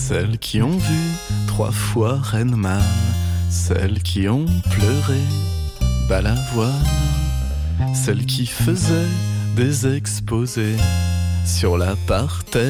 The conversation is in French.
Celles qui ont vu 3 fois Rainman, celles qui ont pleuré Balavoine, celles qui faisaient des exposés sur l'apartheid.